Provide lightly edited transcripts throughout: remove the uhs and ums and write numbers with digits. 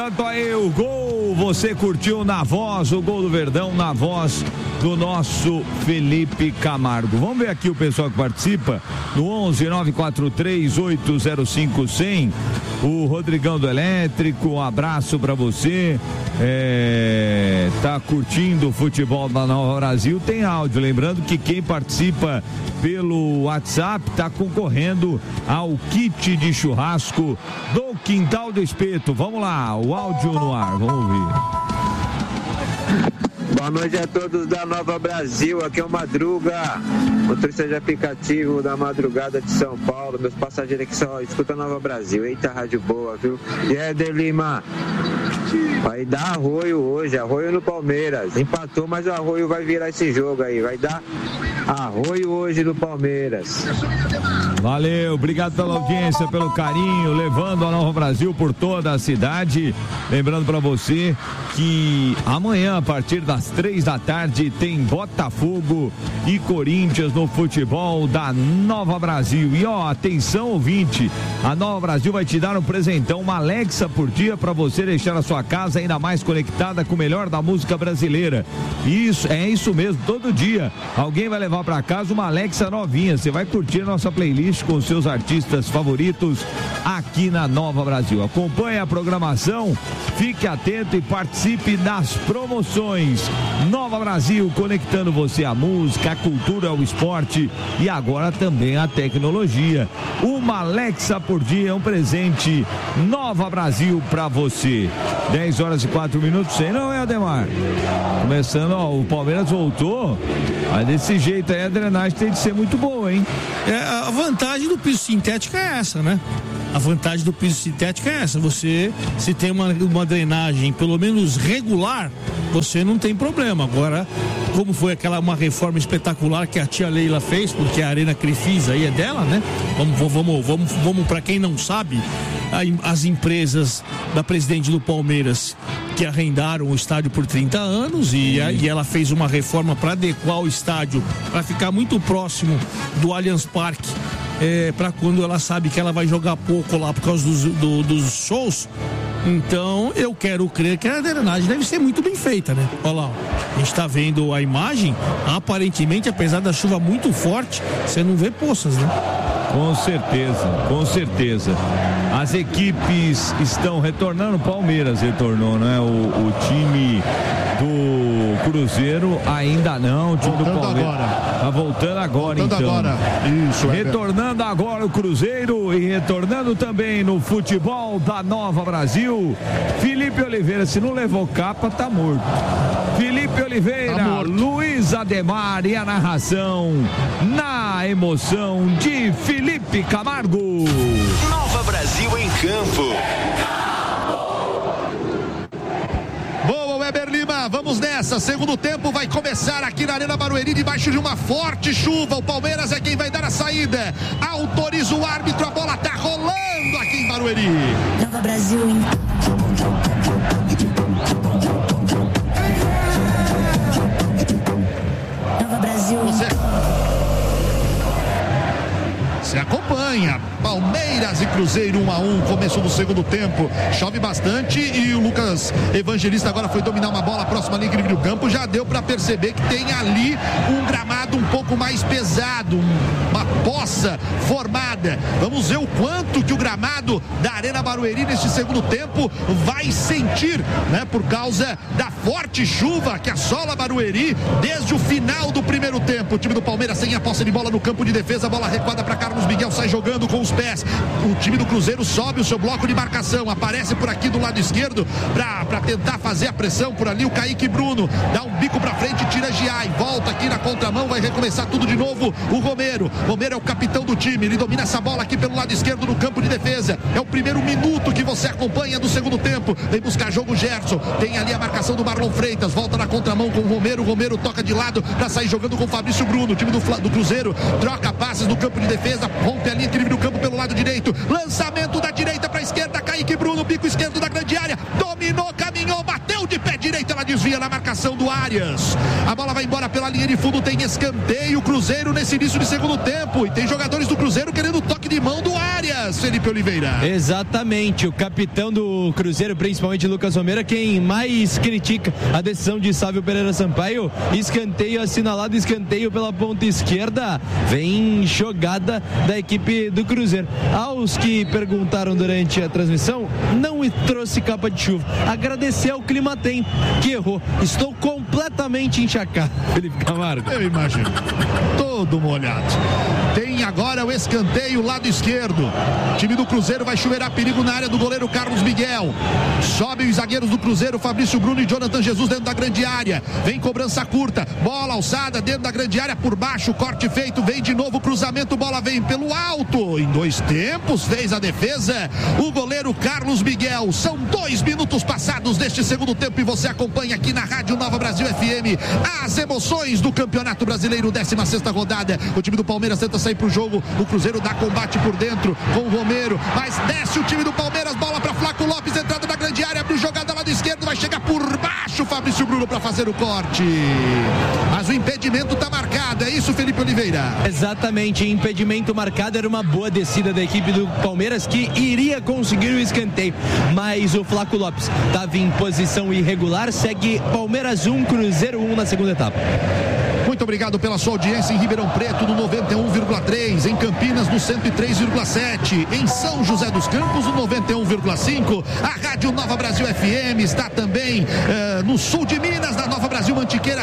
Santo, aí o gol, você curtiu na voz, o gol do Verdão na voz do nosso Felipe Camargo. Vamos ver aqui o pessoal que participa no 11-943-805-100. O Rodrigão do Elétrico, um abraço pra você. Tá curtindo o futebol da Nova Brasil, tem áudio. Lembrando que quem participa pelo WhatsApp tá concorrendo ao kit de churrasco do Quintal do Espeto. Vamos lá, o áudio no ar, vamos ouvir. Boa noite a todos da Nova Brasil, aqui é o Madruga, motorista de aplicativo da madrugada de São Paulo. Meus passageiros aqui só escutam Nova Brasil. Eita, rádio boa, viu? E aí, Eder Lima? Vai dar Arroio hoje, Arroio no Palmeiras. Empatou, mas o Arroio vai virar esse jogo aí. Vai dar Arroio hoje no Palmeiras. Valeu, obrigado pela audiência, pelo carinho, levando a Nova Brasil por toda a cidade. Lembrando para você que amanhã, a partir das 3 da tarde, tem Botafogo e Corinthians no futebol da Nova Brasil. E ó, atenção ouvinte, a Nova Brasil vai te dar um presentão, uma Alexa por dia para você deixar a sua casa ainda mais conectada com o melhor da música brasileira. Isso, é isso mesmo, todo dia alguém vai levar para casa uma Alexa novinha. Você vai curtir a nossa playlist com os seus artistas favoritos aqui na Nova Brasil. Acompanhe a programação, fique atento e participe das promoções. Nova Brasil, conectando você à música, à cultura, ao esporte e agora também à tecnologia. Uma Alexa por dia é um presente Nova Brasil para você. 10h04, sei não, é, Ademar? Começando, ó, o Palmeiras voltou, mas desse jeito aí a drenagem tem de ser muito boa, hein? A vantagem do piso sintético é essa, né? A vantagem do piso sintético é essa. Você, se tem uma drenagem pelo menos regular, você não tem problema. Agora, como foi uma reforma espetacular que a tia Leila fez, porque a Arena Crefisa aí é dela, né? Vamos para quem não sabe, as empresas da presidente do Palmeiras que arrendaram o estádio por 30 anos e ela fez uma reforma para adequar o estádio, para ficar muito próximo do Allianz Parque, para quando ela sabe que ela vai jogar pouco lá por causa dos shows. Então eu quero crer que a drenagem deve ser muito bem feita, né? Olha lá, a gente tá vendo a imagem, aparentemente, apesar da chuva muito forte, você não vê poças, né? Com certeza, com certeza. As equipes estão retornando, o Palmeiras retornou, né? O time do Cruzeiro ainda não, o time voltando do Palmeiras agora. Tá voltando agora, voltando então. Agora. Isso, retornando agora o Cruzeiro e retornando também no futebol da Nova Brasil. Felipe Oliveira, se não levou capa, tá morto. Felipe Oliveira, tá Luiz Ademar e a narração na emoção de Felipe Camargo. Nova Brasil em campo. Boa, Weber Lima, vamos nessa. Segundo tempo vai começar aqui na Arena Barueri, debaixo de uma forte chuva. O Palmeiras é quem vai dar a saída. Autoriza o árbitro, a bola tá rolando aqui em Barueri. Nova Brasil em Nova Brasil. Você acompanha Palmeiras e Cruzeiro 1-1, começo do segundo tempo. Chove bastante e o Lucas Evangelista agora foi dominar uma bola próxima à linha do campo. Já deu para perceber que tem ali um gramado um pouco mais pesado, uma poça formada. Vamos ver o quanto que o gramado da Arena Barueri neste segundo tempo vai sentir, né? Por causa da forte chuva que assola Barueri desde o final do primeiro tempo. O time do Palmeiras sem a posse de bola no campo de defesa, bola recuada para Carlos Miguel, sai jogando com os pés. O time do Cruzeiro sobe o seu bloco de marcação, aparece por aqui do lado esquerdo para tentar fazer a pressão por ali. O Kaique Bruno dá um bico para frente, tira Giai, volta aqui na contramão, vai recomeçar tudo de novo. O Romero é o capitão do time, ele domina essa bola aqui pelo lado esquerdo no campo de defesa. É o primeiro minuto que você acompanha do segundo tempo. Vem buscar jogo Gerson, tem ali a marcação do Marlon Freitas, volta na contramão com o Romero toca de lado para sair jogando com o Fabrício Bruno. O time do Cruzeiro troca passes no campo de defesa, rompe ali entre o campo pelo lado direito, lançamento da direita para a esquerda, Kaique Bruno, bico esquerdo da grande área, dominou, caminhou, bateu de pé direito, ela desviou. desvia na marcação do Arias. A bola vai embora pela linha de fundo, tem escanteio, Cruzeiro nesse início de segundo tempo, e tem jogadores do Cruzeiro querendo o toque de mão do Arias, Felipe Oliveira. Exatamente, o capitão do Cruzeiro, principalmente Lucas Romero, quem mais critica a decisão de Sávio Pereira Sampaio. Escanteio assinalado, escanteio pela ponta esquerda, vem jogada da equipe do Cruzeiro. Aos que perguntaram durante a transmissão, não trouxe capa de chuva, agradecer ao Climatempo, que errou. Estou completamente encharcado, Felipe Camargo. Eu imagino, todo molhado. Tem agora o escanteio, lado esquerdo. O time do Cruzeiro vai chuveirar perigo na área do goleiro Carlos Miguel. Sobem os zagueiros do Cruzeiro, Fabrício Bruno e Jonathan Jesus dentro da grande área. Vem cobrança curta, bola alçada dentro da grande área por baixo, corte feito, vem de novo, cruzamento, bola vem pelo alto. Em 2 tempos, fez a defesa o goleiro Carlos Miguel. São 2 minutos passados deste segundo tempo e você acompanha aqui na Rádio Nova Brasil FM as emoções do Campeonato Brasileiro, 16ª rodada. O time do Palmeiras tenta sair pro jogo, o Cruzeiro dá combate por dentro com o Romero, mas desce o time do Palmeiras, bola para Flaco Lopes, entrada na grande área, abriu jogada lado esquerdo, vai chegar por baixo Fabrício Bruno para fazer o corte, mas o impedimento tá marcado, é isso, Felipe Oliveira? Exatamente, impedimento marcado, era uma boa descida da equipe do Palmeiras que iria conseguir o escanteio, mas o Flaco Lopes estava em posição irregular, segue Palmeiras 1, Cruzeiro 1 na segunda etapa. Muito obrigado pela sua audiência em Ribeirão Preto no 91,3, em Campinas no 103,7, em São José dos Campos no 91,5. A Rádio Nova Brasil FM está também no sul de Minas, na Nova Brasil Mantiqueira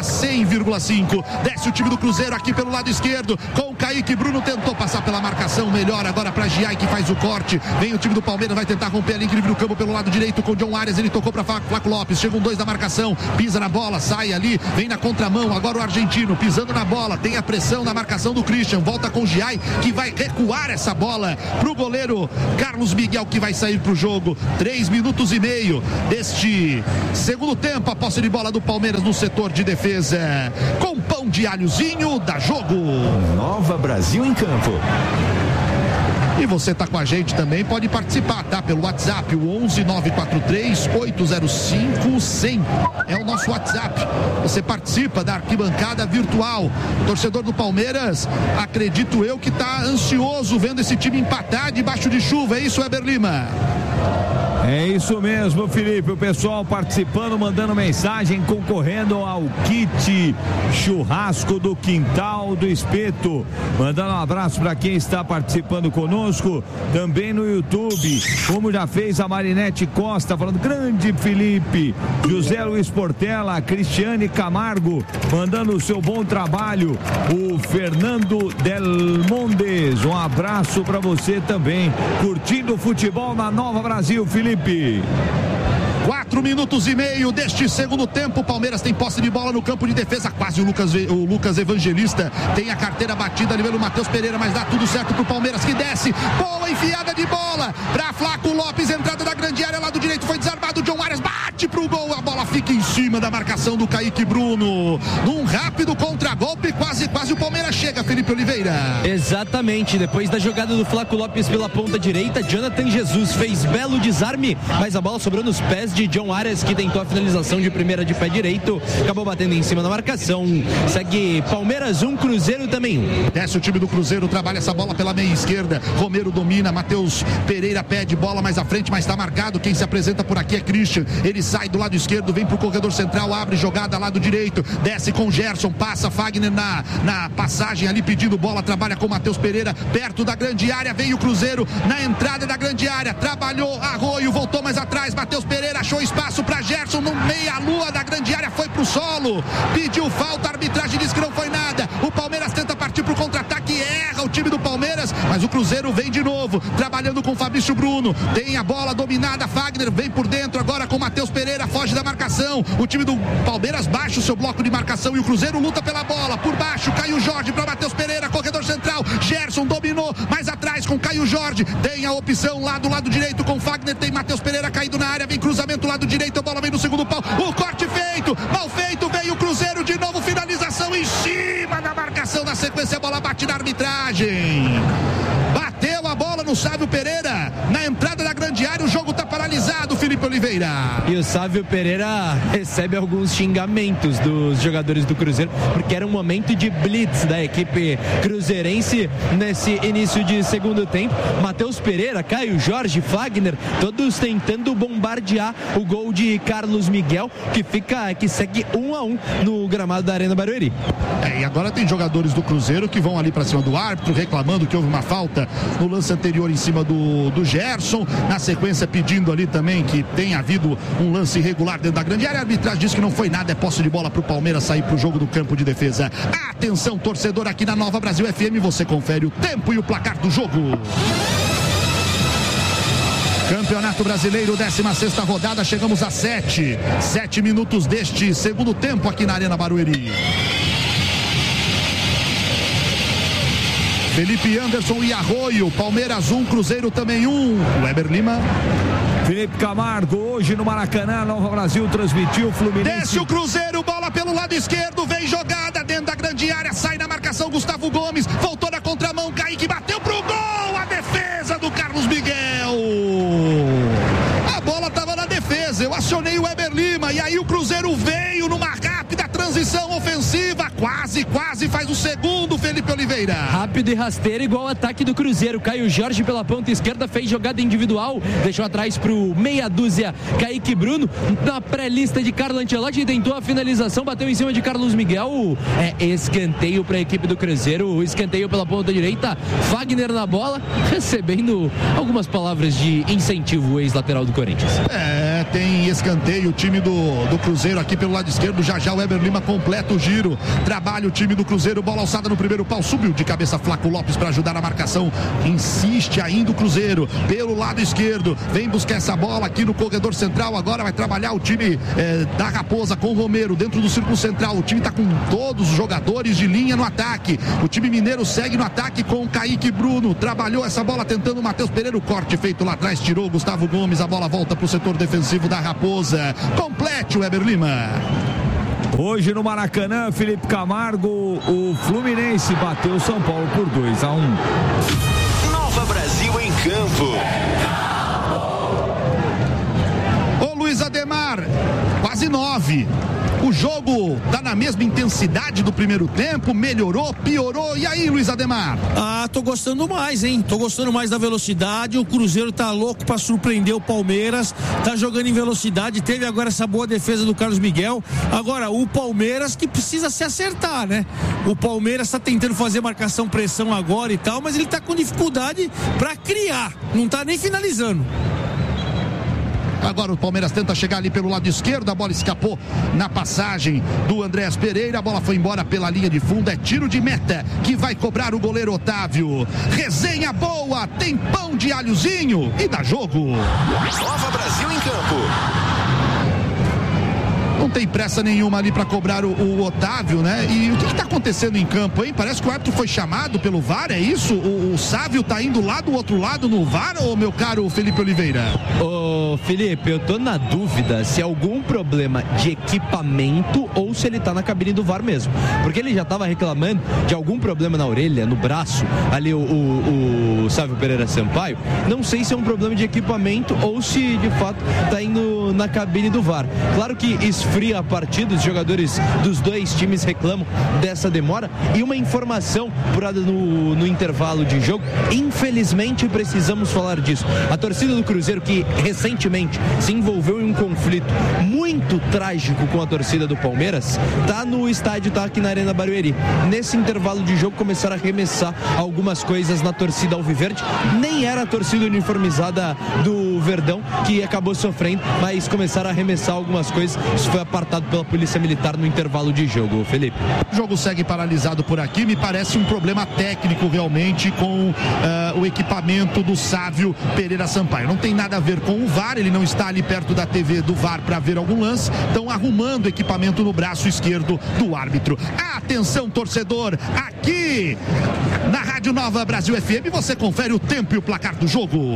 100,5. Desce o time do Cruzeiro aqui pelo lado esquerdo com o Kaique Bruno, tentou passar pela marcação, melhor agora para Giai que faz o corte. Vem o time do Palmeiras, vai tentar romper a linha do campo pelo lado direito com o John Arias, ele tocou para Flaco Lopes, chegam 2 da marcação, pisa na bola, sai ali, vem na contramão, agora o argentino pisando na bola, tem a pressão na marcação do Christian, volta com o Giai, que vai recuar essa bola pro goleiro Carlos Miguel, que vai sair pro jogo. 3 minutos e meio deste segundo tempo, a posse de bola do Palmeiras no setor de defesa, com pão de alhozinho, dá jogo. Nova Brasil em campo. E você tá com a gente também, pode participar, tá? Pelo WhatsApp, o 11-943-805-100. É o nosso WhatsApp. Você participa da arquibancada virtual. O torcedor do Palmeiras, acredito eu, que tá ansioso vendo esse time empatar debaixo de chuva. É isso, Weber Lima? É isso mesmo, Felipe. O pessoal participando, mandando mensagem, concorrendo ao kit churrasco do Quintal do Espeto. Mandando um abraço para quem está participando conosco, também no YouTube, como já fez a Marinete Costa, falando grande Felipe, José Luiz Portela, Cristiane Camargo, mandando o seu bom trabalho, o Fernando Del Mondes, um abraço para você também, curtindo o futebol na Nova Brasil, Felipe. 4 minutos e meio deste segundo tempo. O Palmeiras tem posse de bola no campo de defesa. Quase o Lucas Evangelista tem a carteira batida ali pelo Matheus Pereira, mas dá tudo certo pro Palmeiras, que desce. Boa enfiada de bola pra Flaco Lopes, entrada da grande área, lado direito foi desarmado. John Arias bate pro gol. A bola fica em cima da marcação do Kaique Bruno. Num rápido contragolpe, quase o Palmeiras chega, Felipe Oliveira. Exatamente, depois da jogada do Flaco Lopes pela ponta direita, Jonathan Jesus fez belo desarme, mas a bola sobrou nos pés de John Arias, que tentou a finalização de primeira de pé direito, acabou batendo em cima da marcação. Segue Palmeiras 1, Cruzeiro também 1. Desce o time do Cruzeiro, trabalha essa bola pela meia esquerda, Romero domina, Matheus Pereira pede bola mais à frente, mas está marcado. Quem se apresenta por aqui é Christian, ele sai do lado esquerdo, vem pro corredor central, abre jogada lado direito, desce com Gerson, passa Fagner na passagem ali pedindo bola, trabalha com Matheus Pereira perto da grande área, vem o Cruzeiro na entrada da grande área, trabalhou Arroio, voltou mais atrás, Matheus Pereira achou espaço para Gerson, no meia-lua da grande área, foi pro solo, pediu falta, a arbitragem disse que não foi nada. O Palmeiras tenta partir pro contra-ataque, erra o time do Palmeiras, mas o Cruzeiro vem de novo, trabalhando com Fabrício Bruno, tem a bola dominada, Fagner vem por dentro agora com Matheus Pereira, foge da marcação, o time do Palmeiras baixa o seu bloco de marcação e o Cruzeiro luta pela bola, por baixo, Caio Jorge para Matheus Pereira, corredor central, Gerson dominou, mais atrás com Caio Jorge, tem a opção lá do lado direito com Fagner, tem Matheus Pereira caído na área, vem cruzamento lado direito, a bola vem no segundo pau, o corte feito, mal feito, veio o Cruzeiro de novo, finalização em cima da marcação, na sequência a bola bate na arbitragem, bateu a bola no Sávio Pereira, na entrada da grande área, o jogo tá paralisado, Felipe Felipe Oliveira. E o Sávio Pereira recebe alguns xingamentos dos jogadores do Cruzeiro, porque era um momento de blitz da equipe cruzeirense nesse início de segundo tempo. Matheus Pereira, Caio Jorge, Fagner, todos tentando bombardear o gol de Carlos Miguel, que segue 1-1 no gramado da Arena Barueri. E agora tem jogadores do Cruzeiro que vão ali para cima do árbitro, reclamando que houve uma falta no lance anterior em cima do Gerson, na sequência pedindo ali também que tenha havido um lance irregular dentro da grande área. A arbitragem diz que não foi nada, é posse de bola para o Palmeiras sair para o jogo do campo de defesa. Atenção, torcedor, aqui na Nova Brasil FM, você confere o tempo e o placar do jogo. Campeonato Brasileiro, 16ª rodada, chegamos a 7 minutos deste segundo tempo aqui na Arena Barueri. Felipe Anderson e Arroio, Palmeiras 1, Cruzeiro também 1. Weber Lima. Felipe Camargo, hoje no Maracanã, Nova Brasil transmitiu, Fluminense. Desce o Cruzeiro, bola pelo lado esquerdo, vem jogada dentro da grande área, sai na marcação Gustavo Gomes, voltou na contramão, Kaique bateu pro gol, a defesa do Carlos Miguel. A bola estava na defesa, eu acionei o Weber Lima e aí o Cruzeiro veio numa rápida transição ofensiva, quase faz o segundo, Felipe Oliveira. Rápido e rasteiro igual o ataque do Cruzeiro. Caio Jorge pela ponta esquerda fez jogada individual, deixou atrás pro meia dúzia Kaique Bruno, na pré-lista de Carlo Ancelotti, tentou a finalização, bateu em cima de Carlos Miguel, escanteio para a equipe do Cruzeiro, escanteio pela ponta direita, Fagner na bola, recebendo algumas palavras de incentivo, o ex-lateral do Corinthians. Tem escanteio, o time do Cruzeiro aqui pelo lado esquerdo, já o Weber Lima completa o giro, trabalha o time do Cruzeiro, bola alçada no primeiro pau, subiu de cabeça Flaco Lopes para ajudar na marcação, insiste ainda o Cruzeiro, pelo lado esquerdo, vem buscar essa bola aqui no corredor central, agora vai trabalhar o time da Raposa com o Romero, dentro do círculo central, o time está com todos os jogadores de linha no ataque, o time mineiro segue no ataque com o Kaique Bruno, trabalhou essa bola tentando o Matheus Pereira, o corte feito lá atrás, tirou o Gustavo Gomes, a bola volta para o setor defensivo da Raposa, complete o Weber Lima. Hoje no Maracanã, Felipe Camargo, o Fluminense bateu o São Paulo por 2-1. Nova Brasil em campo. Ô Luiz Ademar, quase 9. O jogo tá na mesma intensidade do primeiro tempo, melhorou, piorou, e aí, Luiz Ademar? Tô gostando mais, hein? Tô gostando mais da velocidade, o Cruzeiro tá louco pra surpreender o Palmeiras, tá jogando em velocidade, teve agora essa boa defesa do Carlos Miguel, agora o Palmeiras que precisa se acertar, né? O Palmeiras tá tentando fazer marcação, pressão agora e tal, mas ele tá com dificuldade pra criar, não tá nem finalizando. Agora o Palmeiras tenta chegar ali pelo lado esquerdo, a bola escapou na passagem do Andréas Pereira, a bola foi embora pela linha de fundo, é tiro de meta que vai cobrar o goleiro Otávio. Resenha boa, tem pão de alhozinho e dá jogo. Nova Brasil em campo. Não tem pressa nenhuma ali para cobrar o Otávio, né? E o que está acontecendo em campo, hein? Parece que o árbitro foi chamado pelo VAR, é isso? O Sávio tá indo lá do outro lado no VAR, ô meu caro Felipe Oliveira? Ô Felipe, eu tô na dúvida se é algum problema de equipamento ou se ele tá na cabine do VAR mesmo. Porque ele já tava reclamando de algum problema na orelha, no braço, ali o Sávio Pereira Sampaio. Não sei se é um problema de equipamento ou se de fato tá indo na cabine do VAR. Claro que esfria a partida, os jogadores dos dois times reclamam dessa demora. E uma informação apurada no intervalo de jogo, infelizmente precisamos falar disso. A torcida do Cruzeiro, que recentemente se envolveu em um conflito muito trágico com a torcida do Palmeiras, tá no estádio, tá aqui na Arena Barueri. Nesse intervalo de jogo começaram a arremessar algumas coisas na torcida alviverde. Nem era a torcida uniformizada do Verdão que acabou sofrendo, mas começaram a arremessar algumas coisas. Isso foi apartado pela Polícia Militar no intervalo de jogo, Felipe. O jogo segue paralisado por aqui, me parece um problema técnico realmente com o equipamento do Sávio Pereira Sampaio. Não tem nada a ver com o VAR, ele não está ali perto da TV do VAR para ver algum lance, estão arrumando o equipamento no braço esquerdo do árbitro. Atenção, torcedor, aqui na Rádio Nova Brasil FM você confere o tempo e o placar do jogo.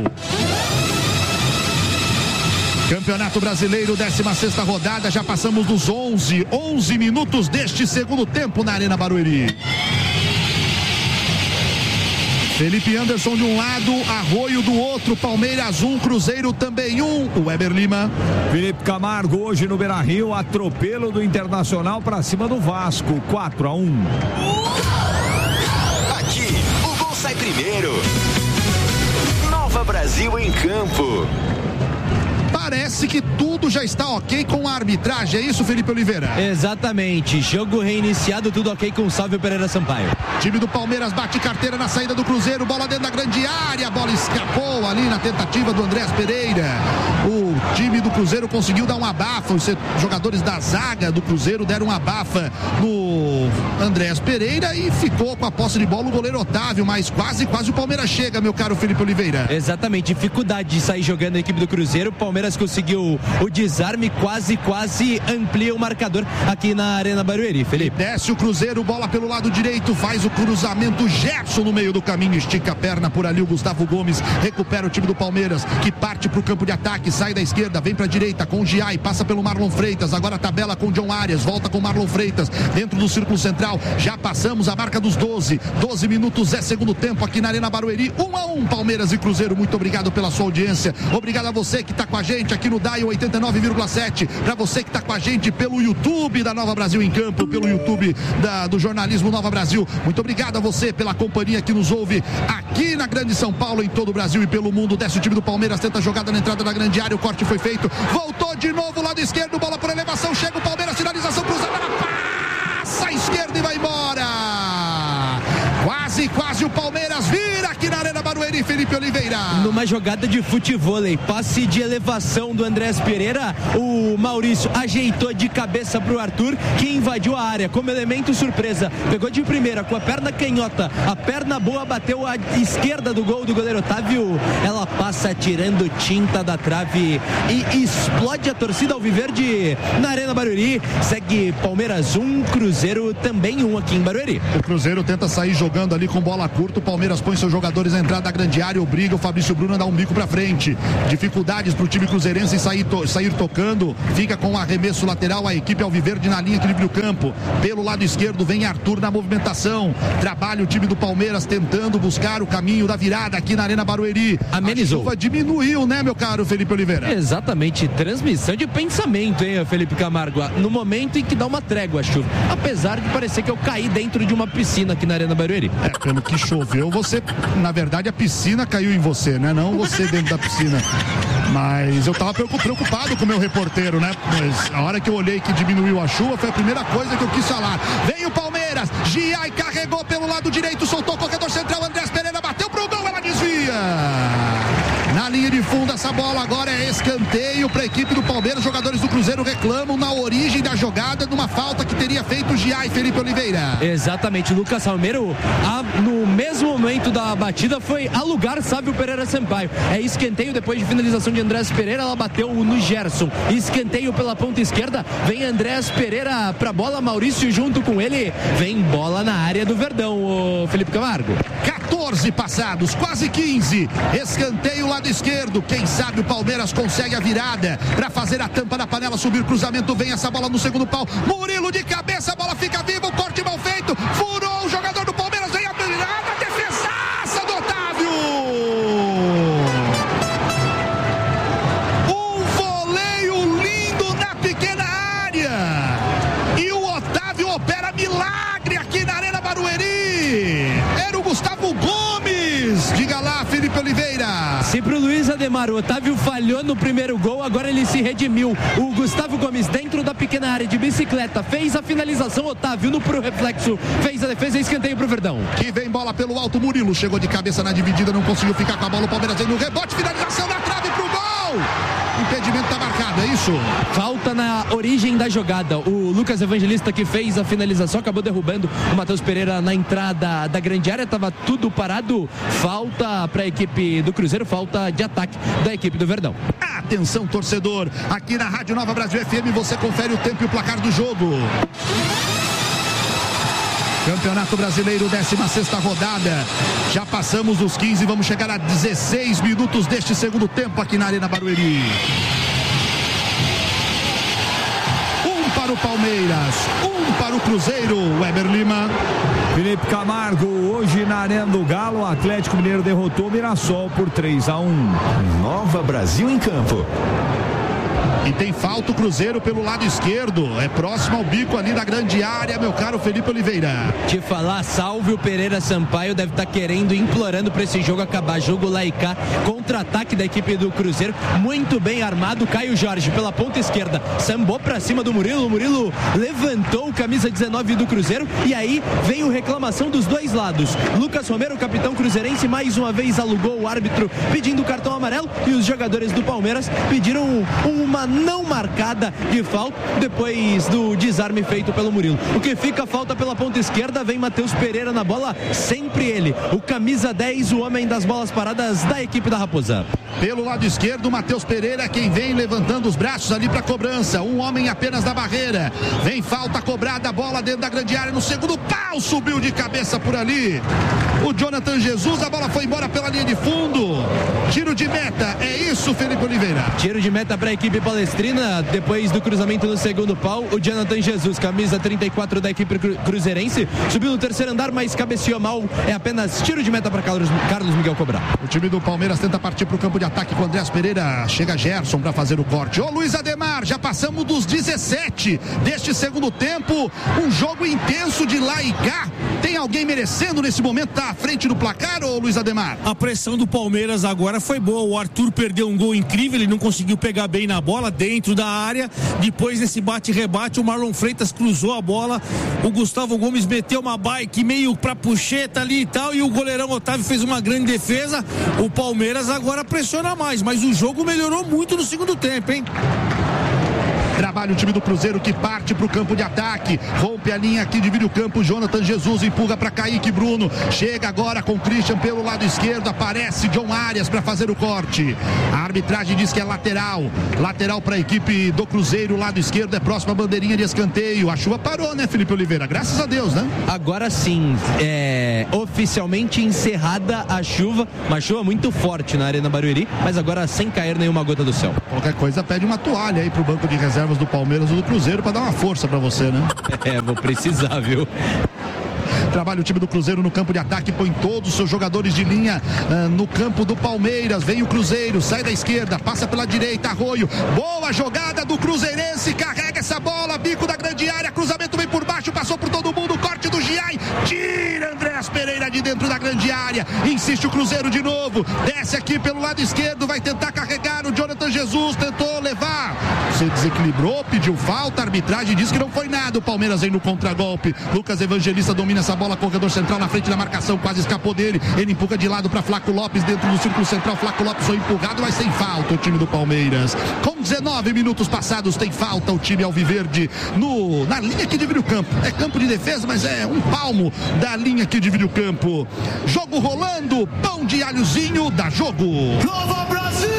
Campeonato Brasileiro, 16ª rodada, já passamos dos 11 minutos deste segundo tempo na Arena Barueri. Felipe Anderson de um lado, Arroio do outro, Palmeiras 1, Cruzeiro também 1. O Weber Lima. Felipe Camargo hoje no Beira-Rio, atropelo do Internacional para cima do Vasco, 4-1. Aqui, o gol sai primeiro. Nova Brasil em campo. Parece que tudo já está ok com a arbitragem, é isso, Felipe Oliveira? Exatamente, jogo reiniciado, tudo ok com o Sávio Pereira Sampaio. Time do Palmeiras bate carteira na saída do Cruzeiro, bola dentro da grande área, a bola escapou ali na tentativa do Andrés Pereira. O time do Cruzeiro conseguiu dar um abafa, os jogadores da zaga do Cruzeiro deram um abafa no Andrés Pereira e ficou com a posse de bola o goleiro Otávio, mas quase o Palmeiras chega, meu caro Felipe Oliveira. Exatamente, dificuldade de sair jogando a equipe do Cruzeiro, o Palmeiras conseguiu o desarme, quase amplia o marcador aqui na Arena Barueri, Felipe. Desce o Cruzeiro, bola pelo lado direito, faz o cruzamento, Gerson no meio do caminho, estica a perna por ali, o Gustavo Gomes recupera o time do Palmeiras, que parte para o campo de ataque, sai da esquerda, vem para a direita com o Giai, passa pelo Marlon Freitas, agora tabela com o John Arias, volta com o Marlon Freitas, dentro do círculo central, já passamos a marca dos 12 minutos é segundo tempo aqui na Arena Barueri, 1-1, Palmeiras e Cruzeiro. Muito obrigado pela sua audiência, obrigado a você que está com a gente aqui no Dial 89,7, para você que está com a gente pelo YouTube da Nova Brasil em Campo, pelo YouTube do jornalismo Nova Brasil. Muito obrigado a você pela companhia que nos ouve aqui na Grande São Paulo, em todo o Brasil e pelo mundo. Desce o time do Palmeiras, tenta a jogada na entrada da grande área, o corte foi feito, voltou de novo lado esquerdo, bola por elevação, chega o Palmeiras, finalização cruzada, passa à esquerda e vai embora. Quase o Palmeiras vira aqui na Arena Barueri, Felipe Oliveira. Numa jogada de futevôlei, passe de elevação do Andrés Pereira, o Maurício ajeitou de cabeça pro Arthur, que invadiu a área como elemento surpresa, pegou de primeira com a perna canhota, a perna boa bateu à esquerda do gol do goleiro Otávio, ela passa tirando tinta da trave e explode a torcida alviverde na Arena Barueri. Segue Palmeiras 1, Cruzeiro também 1 aqui em Barueri. O Cruzeiro tenta sair jogando ali com bola curta, o Palmeiras põe seus jogadores na entrada da grande área, obriga o Fabrício Bruno a dar um bico pra frente, dificuldades pro time cruzeirense em sair tocando, fica com o arremesso lateral, a equipe alviverde na linha equilíbrio campo, pelo lado esquerdo vem Arthur na movimentação, trabalha o time do Palmeiras tentando buscar o caminho da virada aqui na Arena Barueri. Amenizou. A chuva diminuiu, né, meu caro Felipe Oliveira? Exatamente, transmissão de pensamento, hein, Felipe Camargo, no momento em que dá uma trégua a chuva, apesar de parecer que eu caí dentro de uma piscina aqui na Arena Barueri. Pelo que choveu, você, na verdade, a piscina caiu em você, né? Não você dentro da piscina. Mas eu tava preocupado com o meu reporteiro, né? Mas a hora que eu olhei que diminuiu a chuva, foi a primeira coisa que eu quis falar. Vem o Palmeiras, Giai carregou pelo lado direito, soltou o corredor central, Andrés Pereira bateu pro gol, ela desvia. Na linha de fundo essa bola agora é escanteio para a equipe do Palmeiras. Jogadores do Cruzeiro reclamam na origem da jogada de uma falta que teria feito o Giai, Felipe Oliveira. Exatamente, Lucas Salmeiro no mesmo momento da batida foi a lugar Sávio Pereira Sampaio. É escanteio depois de finalização de Andrés Pereira, ela bateu no Gerson. Escanteio pela ponta esquerda, vem Andrés Pereira pra bola, Maurício junto com ele, vem bola na área do Verdão, o Felipe Camargo. 14 passados, quase 15, escanteio lado esquerdo, quem sabe o Palmeiras consegue a virada para fazer a tampa da panela, subir cruzamento, vem essa bola no segundo pau, Murilo de cabeça, a bola fica viva, o corte mal feito, furou o jogador do Palmeiras, vem a virada, defesaça do Otávio, um voleio lindo na pequena área e o Otávio opera milagre aqui na Arena Barueri, era o Gustavo Gomes, diga lá, Felipe Oliveira. Se pro Luiz Ademar o Otávio falhou no primeiro gol, agora ele se redimiu. O Gustavo Gomes dentro da pequena área de bicicleta fez a finalização, Otávio no pro reflexo fez a defesa e escanteio pro Verdão. Que vem bola pelo alto, Murilo chegou de cabeça na dividida, não conseguiu ficar com a bola, o Palmeiras vem no rebote, finalização na trave pro gol. Impedimento tá marcado, é isso? Falta na origem da jogada. O Lucas Evangelista que fez a finalização acabou derrubando o Matheus Pereira na entrada da grande área, tava tudo parado. Falta para a equipe do Cruzeiro, falta de ataque da equipe do Verdão. Atenção, torcedor, aqui na Rádio Nova Brasil FM você confere o tempo e o placar do jogo. Campeonato Brasileiro, 16ª rodada. Já passamos dos 15, vamos chegar a 16 minutos deste segundo tempo aqui na Arena Barueri. 1 para o Palmeiras, 1 para o Cruzeiro, Weber Lima. Felipe Camargo, hoje na Arena do Galo, o Atlético Mineiro derrotou o Mirassol por 3-1. Nova Brasil em campo. E tem falta o Cruzeiro pelo lado esquerdo. É próximo ao bico ali da grande área, meu caro Felipe Oliveira. Te falar, salve o Pereira Sampaio, deve estar querendo, implorando para esse jogo acabar. Jogo lá e cá, contra-ataque da equipe do Cruzeiro, muito bem armado. Caio Jorge pela ponta esquerda, sambou para cima do Murilo. O Murilo levantou o camisa 19 do Cruzeiro. E aí veio reclamação dos dois lados. Lucas Romero, o capitão cruzeirense, mais uma vez alugou o árbitro pedindo o cartão amarelo. E os jogadores do Palmeiras pediram uma não marcada de falta depois do desarme feito pelo Murilo. O que fica falta pela ponta esquerda, vem Matheus Pereira na bola, sempre ele, o camisa 10, o homem das bolas paradas da equipe da Raposa. Pelo lado esquerdo, Matheus Pereira, quem vem levantando os braços ali para cobrança, um homem apenas da barreira. Vem falta cobrada, a bola dentro da grande área no segundo pau, subiu de cabeça por ali o Jonathan Jesus, a bola foi embora pela linha de fundo. Tiro de meta, é isso, Felipe Oliveira? Tiro de meta para a equipe palestrina, depois do cruzamento no segundo pau, o Jonathan Jesus, camisa 34 da equipe cruzeirense, subiu no terceiro andar, mas cabeceou mal, é apenas tiro de meta para Carlos Miguel cobrar. O time do Palmeiras tenta partir para o campo de ataque com Andrés Pereira, chega Gerson para fazer o corte. Ô Luiz Ademar, já passamos dos 17 deste segundo tempo, um jogo intenso de lá e cá. Tem alguém merecendo nesse momento estar à frente do placar, ô Luiz Ademar? A pressão do Palmeiras agora foi boa, o Arthur perdeu um gol incrível, ele não conseguiu pegar bem na bola dentro da área, depois nesse bate-rebate o Marlon Freitas cruzou a bola, o Gustavo Gomes meteu uma bike meio pra puxeta ali e tal, e o goleirão Otávio fez uma grande defesa. O Palmeiras agora pressiona mais, mas o jogo melhorou muito no segundo tempo, hein? Trabalha o time do Cruzeiro que parte para o campo de ataque, rompe a linha aqui, divide o campo, Jonathan Jesus empurra para Kaique Bruno, chega agora com Christian pelo lado esquerdo, aparece John Arias para fazer o corte. A arbitragem diz que é lateral para a equipe do Cruzeiro, lado esquerdo é próxima bandeirinha de escanteio. A chuva parou, né, Felipe Oliveira? Graças a Deus, né? Agora sim, oficialmente encerrada a chuva, uma chuva muito forte na Arena Barueri, mas agora sem cair nenhuma gota do céu. Qualquer coisa pede uma toalha aí pro banco de reserva do Palmeiras ou do Cruzeiro para dar uma força para você, né? Vou precisar, viu? Trabalha o time do Cruzeiro no campo de ataque, põe todos os seus jogadores de linha no campo do Palmeiras. Vem o Cruzeiro, sai da esquerda, passa pela direita, Arroio, boa jogada do Cruzeirense, carrega essa bola, bico da grande área, cruzamento vem por baixo, passou por todo mundo, corte do Giai, tira Andrés Pereira de dentro da grande área, insiste o Cruzeiro de novo, desce aqui pelo lado esquerdo, vai tentar carregar o Jonathan Jesus, tentou levar, se desequilibrou, pediu falta, a arbitragem diz que não foi nada, o Palmeiras vem no contragolpe, Lucas Evangelista domina essa bola, corredor central na frente da marcação, quase escapou dele, ele empurra de lado para Flaco Lopes dentro do círculo central, Flaco Lopes foi empurrado, mas sem falta o time do Palmeiras. Com 19 minutos passados tem falta o time alviverde na linha que divide o campo. É campo de defesa, mas é um palmo da linha que divide o campo. Jogo rolando, pão de alhozinho, dá jogo. Nova Brasil!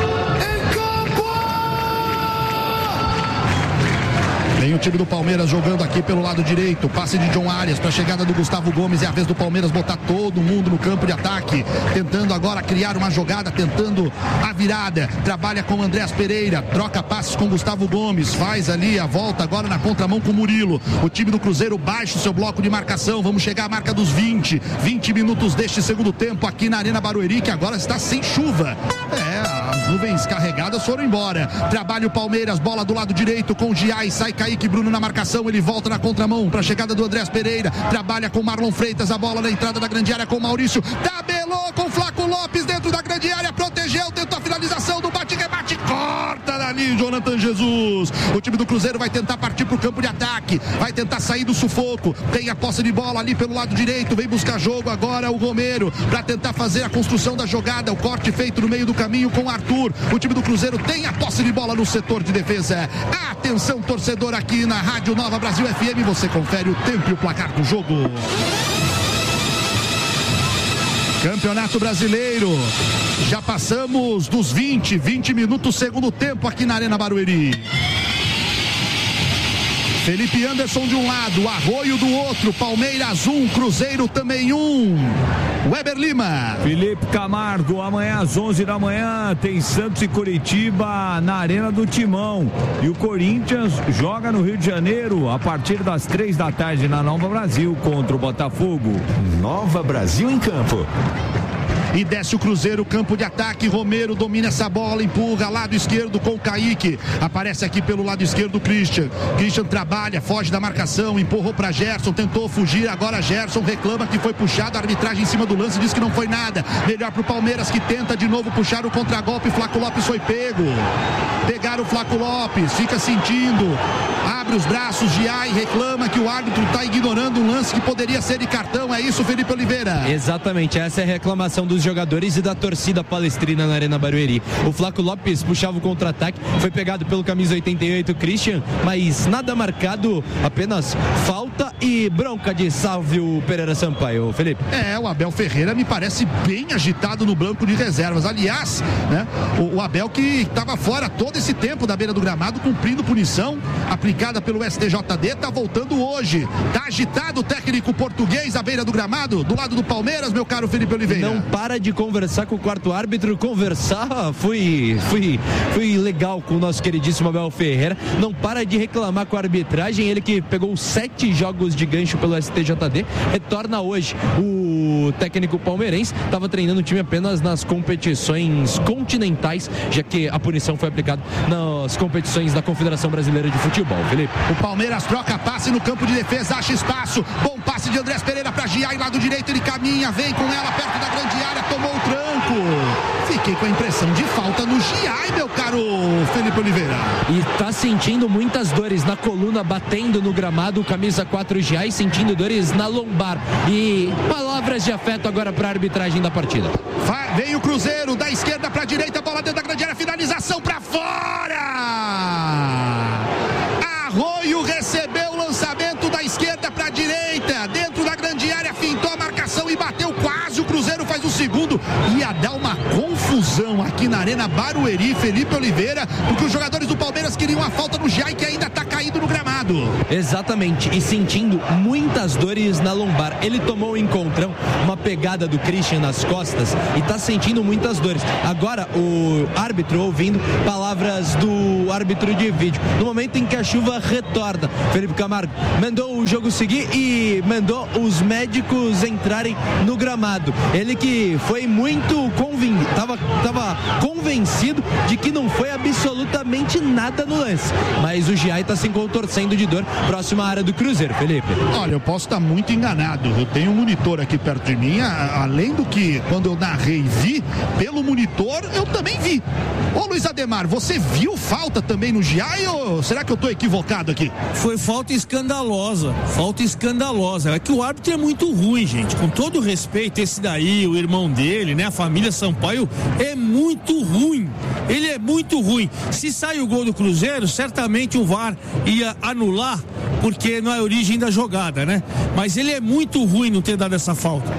Vem o time do Palmeiras jogando aqui pelo lado direito, passe de John Arias para a chegada do Gustavo Gomes, é a vez do Palmeiras botar todo mundo no campo de ataque, tentando agora criar uma jogada, tentando a virada, trabalha com Andrés Pereira, troca passes com Gustavo Gomes, faz ali a volta agora na contramão com o Murilo, o time do Cruzeiro baixa o seu bloco de marcação, vamos chegar à marca dos 20 minutos deste segundo tempo aqui na Arena Barueri, que agora está sem chuva, as nuvens carregadas foram embora, trabalha o Palmeiras, bola do lado direito com o Giai, sai Kaique Bruno na marcação, ele volta na contramão para a chegada do Andrés Pereira, trabalha com Marlon Freitas, a bola na entrada da grande área com o Maurício, tabelou com Flaco Lopes dentro da grande área, protegeu, tentou a finalização do bate-rebate, corta dali Jonathan Jesus, o time do Cruzeiro vai tentar partir para o campo de ataque, vai tentar sair do sufoco, tem a posse de bola ali pelo lado direito, vem buscar jogo agora o Romero, para tentar fazer a construção da jogada, o corte feito no meio do caminho com o Arthur, o time do Cruzeiro tem a posse de bola no setor de defesa, atenção torcedor aqui na Rádio Nova Brasil FM, você confere o tempo e o placar do jogo. Campeonato Brasileiro, já passamos dos 20 minutos segundo tempo aqui na Arena Barueri. Felipe Anderson de um lado, Arroio do outro, Palmeiras 1, Cruzeiro também 1. Weber Lima. Felipe Camargo, amanhã às 11 da manhã tem Santos e Curitiba na Arena do Timão. E o Corinthians joga no Rio de Janeiro a partir das 3 da tarde na Nova Brasil contra o Botafogo. Nova Brasil em campo. E desce o Cruzeiro, campo de ataque, Romero domina essa bola, empurra, lado esquerdo com o Kaique, aparece aqui pelo lado esquerdo o Christian trabalha, foge da marcação, empurrou para Gerson, tentou fugir, agora Gerson reclama que foi puxado, a arbitragem em cima do lance diz que não foi nada, melhor pro Palmeiras que tenta de novo puxar o contragolpe, Flaco Lopes foi pego, pegaram o Flaco Lopes, fica sentindo, abre os braços, Giai reclama que o árbitro tá ignorando um lance que poderia ser de cartão, é isso, Felipe Oliveira? Exatamente, essa é a reclamação dos jogadores e da torcida palestrina na Arena Barueri. O Flaco Lopes puxava o contra-ataque, foi pegado pelo camisa 88 Christian, mas nada marcado, apenas falta e bronca de Sávio Pereira Sampaio. Felipe. O Abel Ferreira me parece bem agitado no banco de reservas. Aliás, né, o Abel que estava fora todo esse tempo da beira do gramado, cumprindo punição aplicada pelo STJD, está voltando hoje. Tá agitado o técnico português à beira do gramado, do lado do Palmeiras, meu caro Felipe Oliveira. Não para de conversar com o quarto árbitro, fui legal com o nosso queridíssimo Abel Ferreira, não para de reclamar com a arbitragem, ele que pegou 7 jogos de gancho pelo STJD, retorna hoje. O técnico palmeirense estava treinando o time apenas nas competições continentais, já que a punição foi aplicada nas competições da Confederação Brasileira de Futebol. Felipe. O Palmeiras troca passe no campo de defesa, acha espaço, bom passe de Andrés Pereira para Giai, lado direito, ele caminha, vem com ela perto da grande área, tomou o tranco. Fiquei com a impressão de falta no Giai, meu caro Felipe Oliveira. E tá sentindo muitas dores na coluna, batendo no gramado, camisa 4 Giai, sentindo dores na lombar. E palavras de afeto agora para a arbitragem da partida. Vem o Cruzeiro, da esquerda para a direita, bola dentro da grande área, finalização para fora. Arroio recebeu o lançamento da esquerda para a direita, dentro da grande área, fintou a marcação e bateu quase. O Cruzeiro faz o segundo. Ia dar uma confusão aqui na Arena Barueri, Felipe Oliveira, porque os jogadores do Palmeiras queriam a falta no Giai, que ainda está caído no gramado. Exatamente, e sentindo muitas dores na lombar. Ele tomou um encontrão, uma pegada do Christian nas costas e está sentindo muitas dores. Agora o árbitro ouvindo palavras do árbitro de vídeo. No momento em que a chuva retorna, Felipe Camargo mandou o jogo seguir e mandou os médicos entrarem no gramado. Ele que foi muito estava convencido de que não foi absolutamente nada no lance, mas o Giai está se contorcendo de dor próxima à área do Cruzeiro. Felipe. Olha, eu posso estar muito enganado, eu tenho um monitor aqui perto de mim, além do que quando eu narrei vi, pelo monitor eu também vi. Ô Luiz Ademar, você viu falta também no Giai ou será que eu estou equivocado aqui? Foi falta escandalosa, é que o árbitro é muito ruim, gente, com todo respeito, esse daí, o irmão dele, né, a família Sampaio é muito ruim, ele é muito ruim. Se sai o gol do Cruzeiro, certamente o VAR ia anular, porque não é a origem da jogada, né? Mas ele é muito ruim não ter dado essa falta.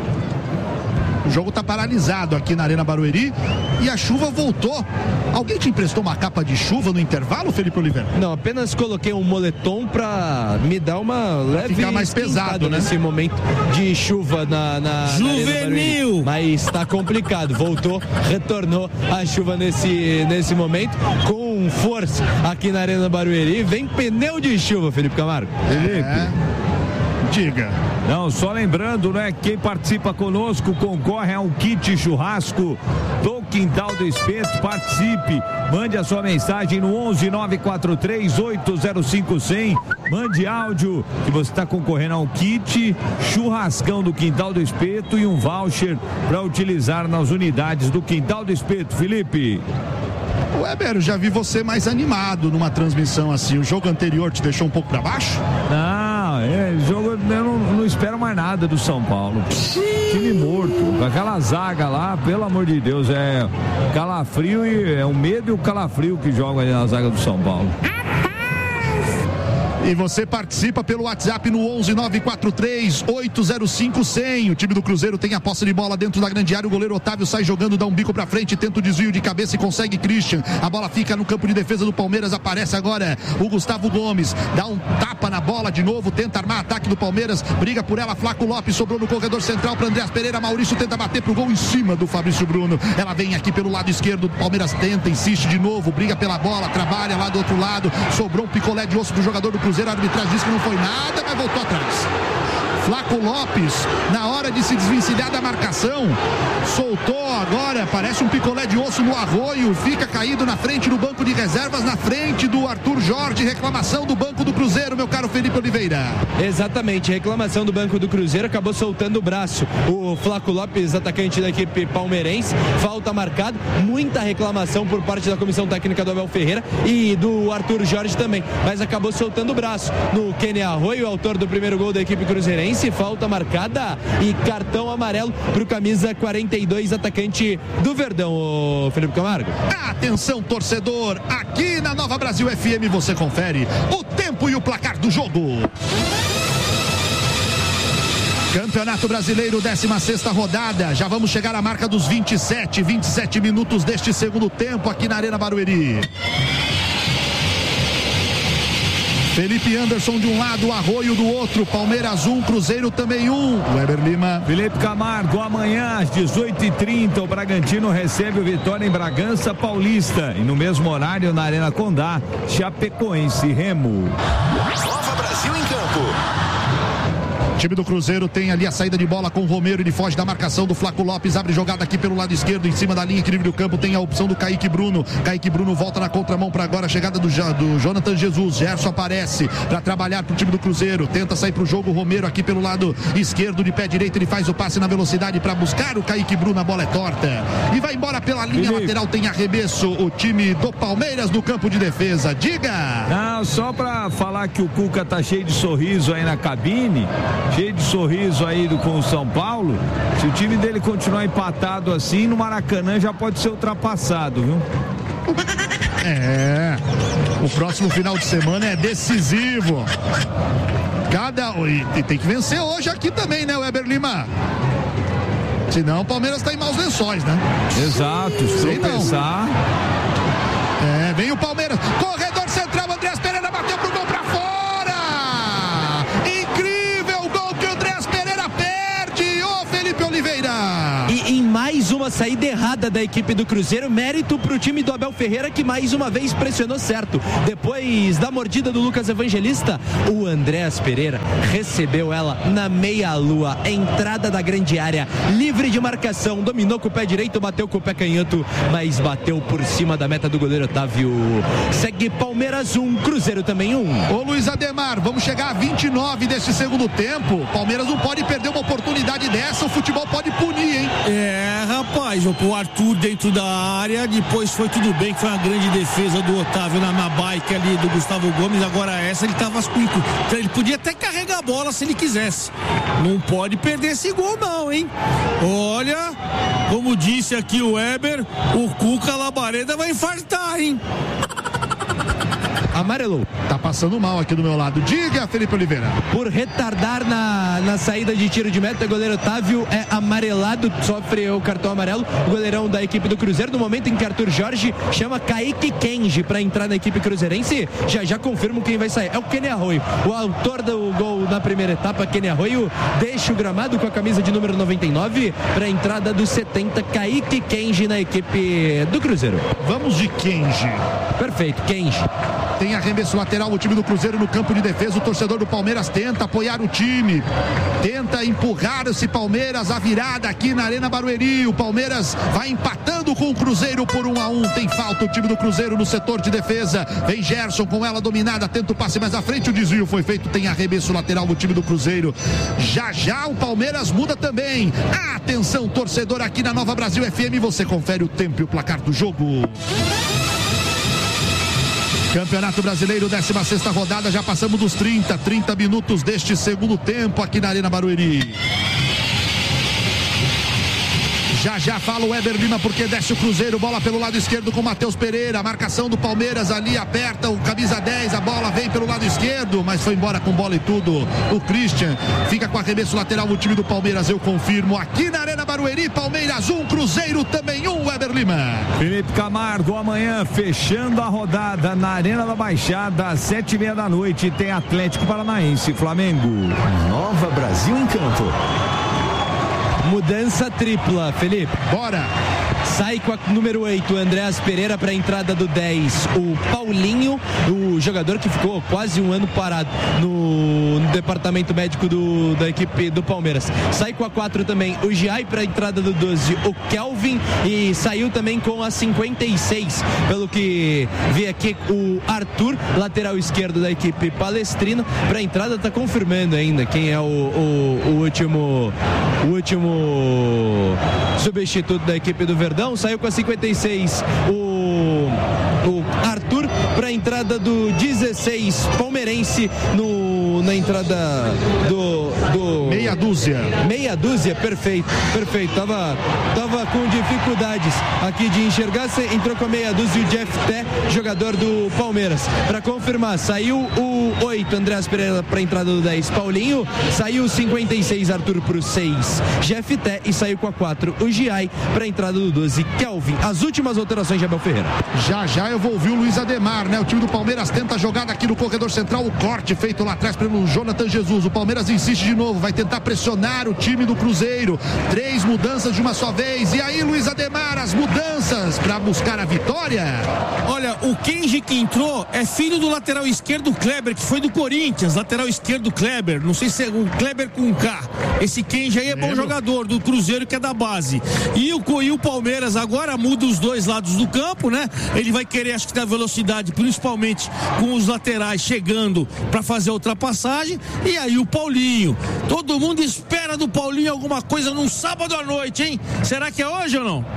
O jogo está paralisado aqui na Arena Barueri e a chuva voltou. Alguém te emprestou uma capa de chuva no intervalo, Felipe Oliveira? Não, apenas coloquei um moletom para me dar uma leve ficar mais pesado, né? Nesse momento de chuva na juvenil. Mas está complicado. Voltou, retornou a chuva nesse momento com força aqui na Arena Barueri. Vem pneu de chuva, Felipe Camargo. Felipe. Diga. Não, só lembrando, né? Quem participa conosco concorre a um kit churrasco do Quintal do Espeto. Participe, mande a sua mensagem no 11-943-805-100. Mande áudio que você está concorrendo a um kit churrascão do Quintal do Espeto e um voucher para utilizar nas unidades do Quintal do Espeto. Felipe. Weber, já vi você mais animado numa transmissão assim. O jogo anterior te deixou um pouco para baixo? Jogo, eu não espero mais nada do São Paulo. Time morto, com aquela zaga lá, pelo amor de Deus, é calafrio e é o medo e o calafrio que jogam aí na zaga do São Paulo. E você participa pelo WhatsApp no 11-943-805-100. O time do Cruzeiro tem a posse de bola dentro da grande área. O goleiro Otávio sai jogando, dá um bico pra frente, tenta o desvio de cabeça e consegue Christian. A bola fica no campo de defesa do Palmeiras. Aparece agora o Gustavo Gomes. Dá um tapa na bola de novo, tenta armar ataque do Palmeiras. Briga por ela, Flaco Lopes sobrou no corredor central para Andreas Pereira. Maurício tenta bater pro gol em cima do Fabrício Bruno. Ela vem aqui pelo lado esquerdo. O Palmeiras tenta, insiste de novo, briga pela bola, trabalha lá do outro lado. Sobrou um picolé de osso pro jogador do Cruzeiro. A arbitragem disse que não foi nada, mas voltou atrás. Flaco Lopes, na hora de se desvencilhar da marcação, soltou agora, parece um picolé de osso no Arroio, fica caído na frente do banco de reservas, na frente do Arthur Jorge. Reclamação do banco do Cruzeiro, meu caro Felipe Oliveira. Exatamente, reclamação do banco do Cruzeiro, acabou soltando o braço. O Flaco Lopes, atacante da equipe palmeirense, falta marcada, muita reclamação por parte da comissão técnica do Abel Ferreira e do Arthur Jorge também, mas acabou soltando o braço no Kenny Arroio, autor do primeiro gol da equipe cruzeirense. Falta marcada e cartão amarelo para o camisa 42, atacante do Verdão, o Felipe Camargo. Atenção, torcedor, aqui na Nova Brasil FM você confere o tempo e o placar do jogo. Campeonato Brasileiro, 16ª rodada. Já vamos chegar à marca dos 27 minutos deste segundo tempo aqui na Arena Barueri. Felipe Anderson de um lado, Arroio do outro, Palmeiras 1, Cruzeiro também 1. Weber Lima. Felipe Camargo, amanhã às 18h30 o Bragantino recebe o Vitória em Bragança Paulista. E no mesmo horário na Arena Condá, Chapecoense Remo. Nova Brasil em campo. O time do Cruzeiro tem ali a saída de bola com o Romero, ele foge da marcação do Flaco Lopes, abre jogada aqui pelo lado esquerdo, em cima da linha que livre o campo, tem a opção do Kaique Bruno. Kaique Bruno volta na contramão para agora a chegada do Jonathan Jesus. Gerson aparece para trabalhar pro time do Cruzeiro, tenta sair pro jogo. O Romero aqui pelo lado esquerdo, de pé direito, ele faz o passe na velocidade para buscar o Kaique Bruno, a bola é torta e vai embora pela linha lateral. Tem arremesso o time do Palmeiras no campo de defesa. Diga! Não, só para falar que o Cuca tá cheio de sorriso aí na cabine, cheio de sorriso aí com o São Paulo. Se o time dele continuar empatado assim, no Maracanã já pode ser ultrapassado, viu? O próximo final de semana é decisivo. E tem que vencer hoje aqui também, né, Weber Lima? Senão o Palmeiras tá em maus lençóis, né? Exato, se tropeçar. Vem o Palmeiras, corredor central, Andreas Pereira bateu pro gol pra fora. E em mais uma saída errada da equipe do Cruzeiro, mérito pro time do Abel Ferreira, que mais uma vez pressionou certo. Depois da mordida do Lucas Evangelista, o Andreas Pereira recebeu ela na meia-lua, entrada da grande área, livre de marcação, dominou com o pé direito, bateu com o pé canhoto, mas bateu por cima da meta do goleiro Otávio. Segue Palmeiras 1, Cruzeiro também 1. Ô Luiz Ademar, vamos chegar a 29 deste segundo tempo. Palmeiras não pode perder uma oportunidade dessa, o futebol pode punir, hein? Rapaz, o Arthur dentro da área, depois foi tudo bem, que foi uma grande defesa do Otávio na bike ali do Gustavo Gomes. Agora essa ele tava então ele podia até carregar a bola se ele quisesse. Não pode perder esse gol não, hein? Olha, como disse aqui o Weber, o Cuca Labareda vai infartar, hein? Amarelou. Tá passando mal aqui do meu lado. Diga, Felipe Oliveira. Por retardar na saída de tiro de meta, o goleiro Otávio é amarelado, sofre o cartão amarelo. O goleirão da equipe do Cruzeiro, no momento em que Arthur Jorge chama Kaique Kenji para entrar na equipe cruzeirense, já confirmo quem vai sair. É o Kenny Arroio, o autor do gol na primeira etapa. Kenny Arroio deixa o gramado com a camisa de número 99 para a entrada dos 70, Kaique Kenji na equipe do Cruzeiro. Vamos de Kenji. Perfeito, Kenji. Tem arremesso lateral, o time do Cruzeiro no campo de defesa. O torcedor do Palmeiras tenta apoiar o time, tenta empurrar esse Palmeiras, a virada aqui na Arena Barueri. O Palmeiras vai empatando com o Cruzeiro por 1-1. Tem falta o time do Cruzeiro no setor de defesa. Vem Gerson com ela dominada, tenta o passe mais à frente, o desvio foi feito. Tem arremesso lateral do time do Cruzeiro. Já o Palmeiras muda também. Atenção, torcedor, aqui na Nova Brasil FM, você confere o tempo e o placar do jogo. Campeonato Brasileiro, 16ª rodada, já passamos dos 30 minutos deste segundo tempo aqui na Arena Barueri. Já fala o Weber Lima porque desce o Cruzeiro, bola pelo lado esquerdo com o Matheus Pereira, a marcação do Palmeiras ali, aperta o camisa 10, a bola vem pelo lado esquerdo, mas foi embora com bola e tudo. O Christian fica com arremesso lateral no time do Palmeiras, eu confirmo, aqui na Arena Barueri, Palmeiras 1, Cruzeiro também 1, Weber Lima. Felipe Camargo, amanhã fechando a rodada na Arena da Baixada, às 7h30 da noite, tem Atlético Paranaense, Flamengo. Nova Brasil em campo. Mudança tripla, Felipe. Bora! Sai com a número 8, Andréas Pereira, para a entrada do 10, o Paulinho, o jogador que ficou quase um ano parado no departamento médico da equipe do Palmeiras. Sai com a 4 também o Giai, para a entrada do 12, o Kelvin, e saiu também com a 56, pelo que vi aqui, o Arthur, lateral esquerdo da equipe palestrina. Para a entrada está confirmando ainda quem é o último substituto da equipe do Verdão. Saiu com a 56 o Arthur, para a entrada do 16 palmeirense na entrada do meia dúzia, perfeito, tava com dificuldades aqui de enxergar, entrou com a meia dúzia o Jeff Té, jogador do Palmeiras. Para confirmar, saiu o 8 Andréas Pereira para a entrada do 10 Paulinho, saiu o 56 Arthur pro 6 Jeff Té, e saiu com a 4 o Giai, para a entrada do 12 Kelvin. As últimas alterações de Abel Ferreira. Já eu vou ouvir o Luiz Ademar, né? O time do Palmeiras tenta a jogada aqui no corredor central, o corte feito lá atrás pelo Jonathan Jesus. O Palmeiras insiste de novo, vai tentar pressionar o time do Cruzeiro. 3 mudanças de uma só vez. E aí, Luiz Ademar, as mudanças para buscar a vitória. Olha, o Kenji que entrou é filho do lateral esquerdo Kleber, que foi do Corinthians, lateral esquerdo Kleber, não sei se é o Kleber com K. Esse Kenji aí é bom jogador do Cruzeiro, que é da base. E o Palmeiras agora muda os dois lados do campo, né? Ele vai querer, acho que da velocidade, principalmente com os laterais chegando para fazer a ultrapassagem. E aí o Paulinho, todo mundo espera do Paulinho alguma coisa num sábado à noite, hein? Será que é hoje ou não?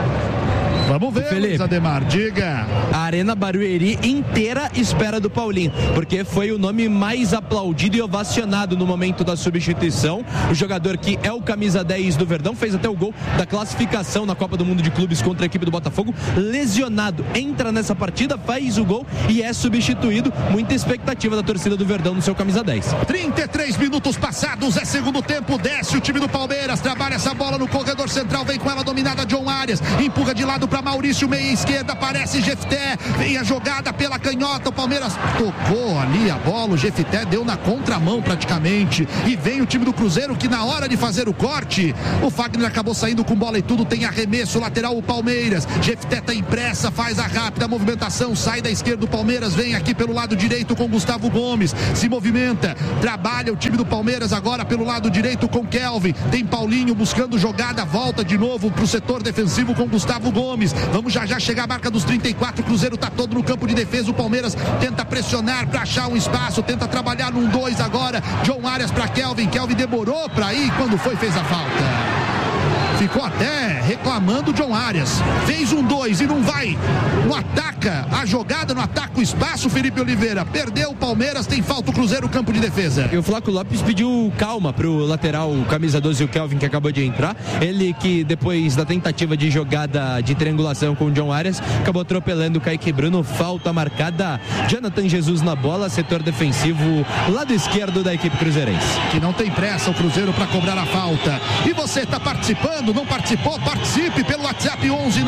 Vamos ver, Felipe, Luiz Ademar, diga. A Arena Barueri inteira espera do Paulinho, porque foi o nome mais aplaudido e ovacionado no momento da substituição. O jogador que é o camisa 10 do Verdão, fez até o gol da classificação na Copa do Mundo de Clubes contra a equipe do Botafogo, lesionado, entra nessa partida, faz o gol e é substituído. Muita expectativa da torcida do Verdão no seu camisa 10. 33 minutos passados, é segundo tempo, desce o time do Palmeiras, trabalha essa bola no corredor central, vem com ela dominada John Arias, empurra de lado para Maurício, meia esquerda, aparece Jefté, vem a jogada pela canhota, o Palmeiras tocou ali a bola, o Jefté deu na contramão praticamente, e vem o time do Cruzeiro que na hora de fazer o corte, o Fagner acabou saindo com bola e tudo, tem arremesso lateral o Palmeiras, Jefté tá impressa, faz a rápida movimentação, sai da esquerda do Palmeiras, vem aqui pelo lado direito com Gustavo Gomes, se movimenta, trabalha o time do Palmeiras agora pelo lado direito com Kelvin, tem Paulinho buscando jogada, volta de novo pro setor defensivo com Gustavo Gomes. Vamos já chegar a marca dos 34, o Cruzeiro tá todo no campo de defesa, o Palmeiras tenta pressionar para achar um espaço, tenta trabalhar num 2 agora, John Arias para Kelvin demorou para ir, quando fez a falta. Ficou até reclamando John Arias, fez um 2 e não vai, não ataca a jogada, não ataca o espaço, Felipe Oliveira, perdeu o Palmeiras, tem falta o Cruzeiro, campo de defesa. E o Flaco Lopes pediu calma pro lateral, o camisa 12, o Kelvin, que acabou de entrar, ele que depois da tentativa de jogada de triangulação com o John Arias, acabou atropelando o Kaique Bruno, falta marcada, Jonathan Jesus na bola, setor defensivo, lado esquerdo da equipe cruzeirense. Que não tem pressa o Cruzeiro para cobrar a falta. E você tá participando? Não participou? Participe pelo WhatsApp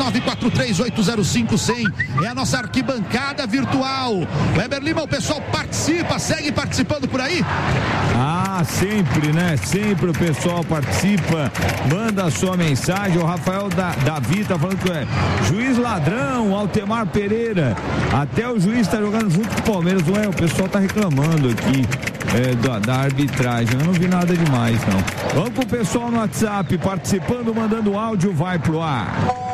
11-943-805-100. É a nossa arquibancada virtual. Weber Lima, o pessoal participa, segue participando por aí? Ah, sempre, né? Sempre o pessoal participa, manda a sua mensagem. O Rafael Davi tá falando que é juiz ladrão, Altemar Pereira. Até o juiz tá jogando junto com o Palmeiras, não é? O pessoal tá reclamando aqui da arbitragem. Eu não vi nada demais, não. Vamos pro pessoal no WhatsApp participando, mandando áudio, vai pro ar.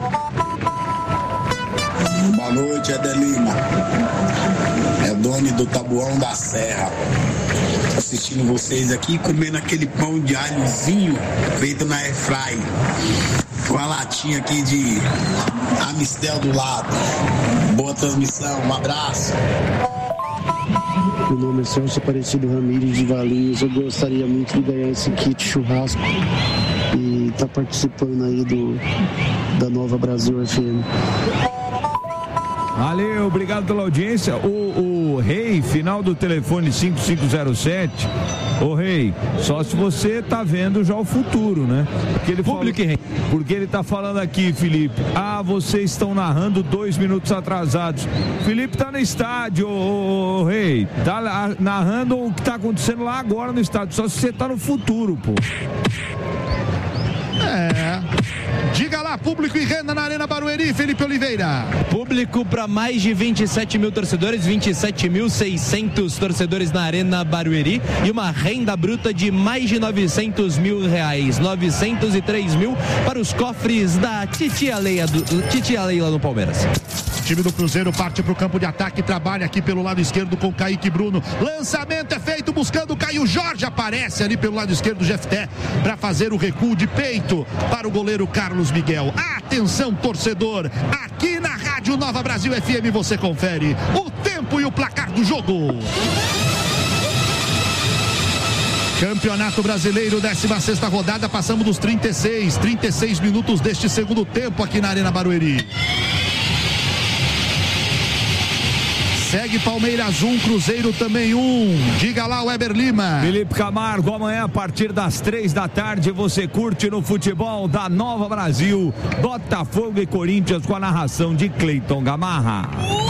Boa noite, Adelina. É o Doni do Tabuão da Serra. Assistindo vocês aqui, comendo aquele pão de alhozinho feito na airfry. Com a latinha aqui de Amistel do lado. Boa transmissão, um abraço. Meu nome é Celso Aparecido Ramírez de Valinhos. Eu gostaria muito de ganhar esse kit churrasco e estar participando aí da Nova Brasil FM. Valeu, obrigado pela audiência. O Rei, final do telefone 5507. Ô Rei, só se você tá vendo já o futuro, né? Porque ele tá falando aqui, Felipe. Vocês estão narrando 2 minutos atrasados. Felipe tá no estádio, ô Rei. Tá narrando o que tá acontecendo lá agora no estádio. Só se você tá no futuro, pô. Diga lá, público e renda na Arena Barueri, Felipe Oliveira. Público para mais de 27 mil torcedores, 27.600 torcedores na Arena Barueri e uma renda bruta de mais de R$900 mil, 903 mil para os cofres da Titia Leila no Palmeiras. O time do Cruzeiro parte para o campo de ataque, trabalha aqui pelo lado esquerdo com Kaique Bruno. Lançamento é feito buscando o Caio Jorge, aparece ali pelo lado esquerdo o Jefté para fazer o recuo de peito para o goleiro Carlos Miguel. Atenção, torcedor, aqui na Rádio Nova Brasil FM você confere o tempo e o placar do jogo. Campeonato Brasileiro, 16ª rodada, passamos dos 36 minutos deste segundo tempo aqui na Arena Barueri. Segue Palmeiras 1, Cruzeiro também 1. Diga lá, Weber Lima. Felipe Camargo, amanhã a partir das 3 da tarde você curte no futebol da Nova Brasil, Botafogo e Corinthians com a narração de Cleiton Gamarra.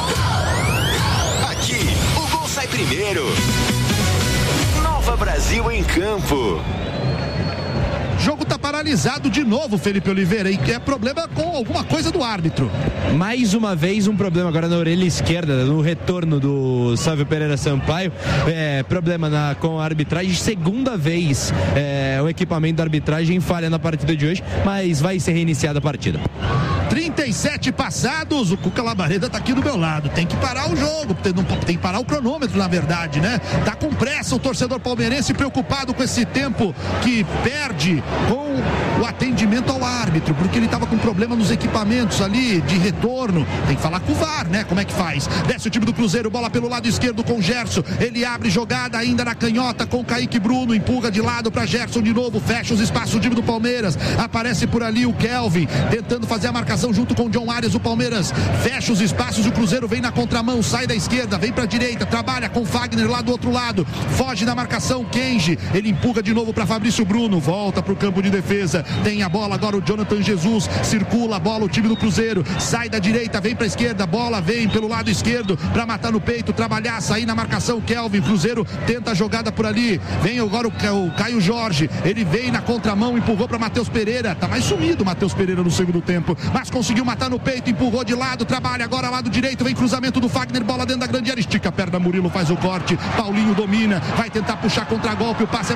Aqui, o gol sai primeiro. Nova Brasil em campo. O jogo tá paralisado de novo, Felipe Oliveira, e é problema com alguma coisa do árbitro. Mais uma vez um problema agora na orelha esquerda, no retorno do Sávio Pereira Sampaio, problema com a arbitragem, segunda vez o equipamento da arbitragem falha na partida de hoje, mas vai ser reiniciada a partida. 37 passados, o Cuca Labareda tá aqui do meu lado, tem que parar o jogo, tem que parar o cronômetro, na verdade, né? Tá com pressa o torcedor palmeirense, preocupado com esse tempo que perde com o atendimento ao árbitro, porque ele tava com problema nos equipamentos ali, de retorno, tem que falar com o VAR, né? Como é que faz? Desce o time do Cruzeiro, bola pelo lado esquerdo com o Gerson, ele abre jogada ainda na canhota com o Kaique Bruno, empurra de lado pra Gerson de novo, fecha os espaços, o time do Palmeiras, aparece por ali o Kelvin, tentando fazer a marcação junto com o John Arias, o Palmeiras fecha os espaços, o Cruzeiro vem na contramão, sai da esquerda, vem pra direita, trabalha com Fagner lá do outro lado, foge da marcação, Kenji, ele empurra de novo pra Fabrício Bruno, volta pro campo de defesa, tem a bola agora o Jonathan Jesus, circula a bola o time do Cruzeiro, sai da direita, vem pra esquerda, bola vem pelo lado esquerdo pra matar no peito, trabalhar, sair na marcação, Kelvin, Cruzeiro tenta a jogada por ali, vem agora o Caio Jorge, ele vem na contramão, empurrou pra Matheus Pereira, tá mais sumido o Matheus Pereira no segundo tempo, mas conseguiu matar no peito, empurrou de lado, trabalha agora lado direito, vem cruzamento do Fagner, bola dentro da grande área, estica a perna, Murilo faz o corte, Paulinho domina, vai tentar puxar contra-golpe, o passe